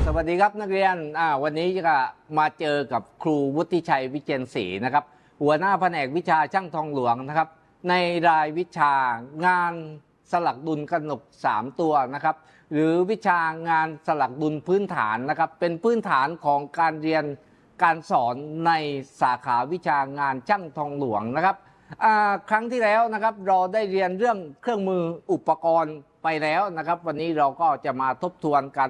วัสดีครับนักเรียนวันนี้จะมาเจอกับครูวุฒิชัยวิเชียรศรีนะครับหัวหน้าแผนกวิชาช่างทองหลวงนะครับในรายวิชางานสลักดุลกนก3ตัวนะครับหรือวิชางานสลักดุลพื้นฐานนะครับเป็นพื้นฐานของการเรียนการสอนในสาขาวิชางานช่างทองหลวงนะครับครั้งที่แล้วนะครับเราได้เรียนเรื่องเครื่องมืออุปกรณ์ไปแล้วนะครับวันนี้เราก็จะมาทบทวนกัน